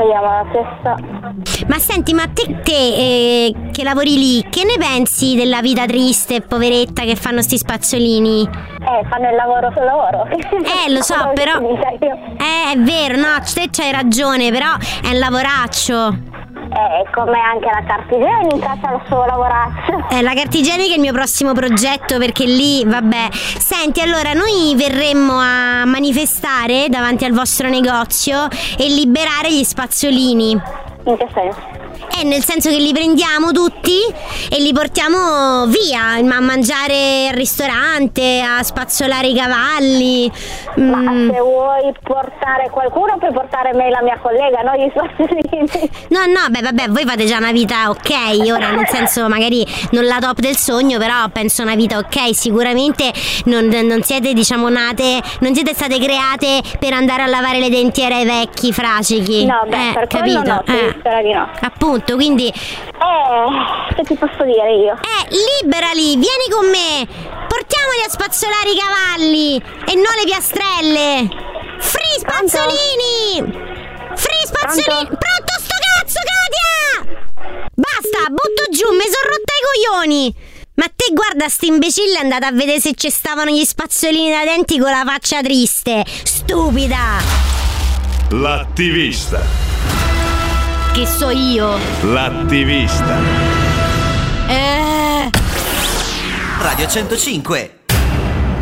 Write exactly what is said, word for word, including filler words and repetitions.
togliamo la testa. Ma senti, ma te, te eh, che lavori lì, che ne pensi della vita triste, poveretta, che fanno sti spazzolini? Eh, fanno il lavoro su loro. Eh, lo so, però... Eh, è vero, no, te c'hai ragione, però è un lavoraccio. Eh, come anche la carta igienica c'ha il suo lavoraccio. Eh, la carta igienica è il mio prossimo progetto, perché lì, vabbè. Senti, allora, noi verremmo a manifestare davanti al vostro negozio e liberare gli spazzolini. In che senso? Eh, nel senso che li prendiamo tutti e li portiamo via, a mangiare al ristorante, a spazzolare i cavalli. Ma Mm. se vuoi portare qualcuno, puoi portare me e la mia collega, no? Gli spazzolini. No, no, beh, vabbè, voi fate già una vita ok, ora nel senso magari non la top del sogno, però penso una vita ok, sicuramente non, non siete, diciamo, nate, non siete state create per andare a lavare le dentiere ai vecchi fracichi. No, beh, eh, per capito? quello no, eh. spero di no. Appunto, quindi Eh, che ti posso dire io? Eh, liberali, vieni con me! Portiamoli a spazzolare i cavalli e non le piastrelle! Free spazzolini! Free spazzolini! Pronto? Pronto sto cazzo, Katia! Basta, butto giù, mi son rotta i coglioni! Ma te guarda, sta imbecille è andata a vedere se ci stavano gli spazzolini da denti con la faccia triste! Stupida! L'attivista. Che so io? L'attivista. Eh... Radio centocinque.